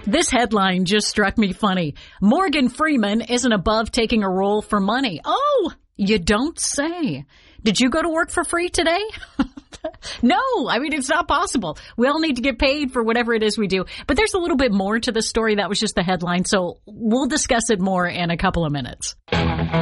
This headline just struck me funny. Morgan Freeman isn't above taking a role for money. Oh, you don't say. Did you go to work for free today? No, I mean, it's not possible. We all need to get paid for whatever it is we do. But there's a little bit more to the story. That was just the headline. So we'll discuss it more in a couple of minutes.